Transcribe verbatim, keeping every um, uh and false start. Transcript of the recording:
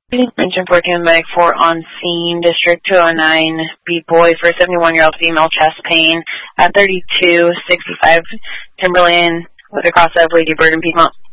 Mention fourteen Medic four on scene, District two oh nine, B boy for seventy-one-year-old female, chest pain, at thirty-two sixty-five Timberland with a cross of Lady Bird and Piedmont.